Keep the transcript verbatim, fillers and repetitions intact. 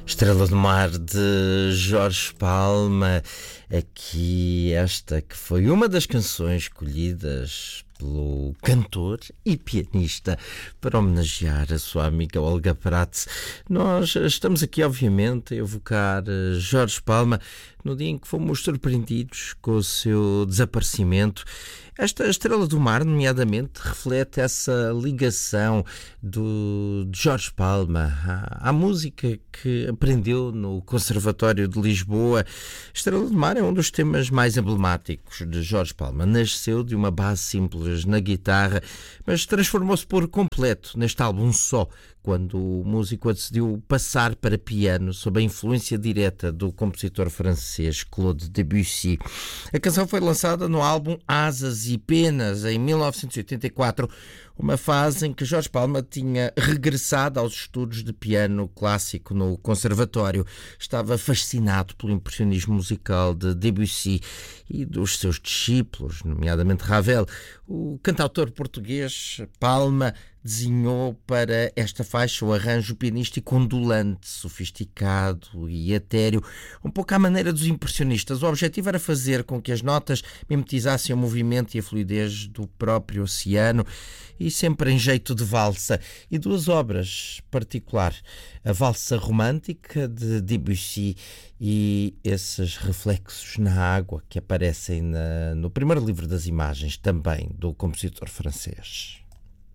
Estrela do Mar de Jorge Palma, aqui esta que foi uma das canções escolhidas pelo cantor e pianista para homenagear a sua amiga Olga Prats. Nós estamos aqui, obviamente, a evocar Jorge Palma no dia em que fomos surpreendidos com o seu desaparecimento. Esta Estrela do Mar, nomeadamente, reflete essa ligação do, de Jorge Palma à, à música que aprendeu no Conservatório de Lisboa. Estrela do Mar é um dos temas mais emblemáticos de Jorge Palma. Nasceu de uma base simples na guitarra, mas transformou-se por completo neste álbum só, quando o músico decidiu passar para piano sob a influência direta do compositor francês Claude Debussy. A canção foi lançada no álbum Asas e Penas, em mil novecentos e oitenta e quatro, uma fase em que Jorge Palma tinha regressado aos estudos de piano clássico no Conservatório. Estava fascinado pelo impressionismo musical de Debussy e dos seus discípulos, nomeadamente Ravel. O cantautor português Palma desenhou para esta faixa o arranjo pianístico ondulante, sofisticado e etéreo, um pouco à maneira dos impressionistas. O objetivo era fazer com que as notas mimetizassem o movimento e a fluidez do próprio oceano, e sempre em jeito de valsa. E duas obras particular, a valsa romântica de Debussy e esses reflexos na água que aparecem na, no primeiro livro das imagens, também do compositor francês.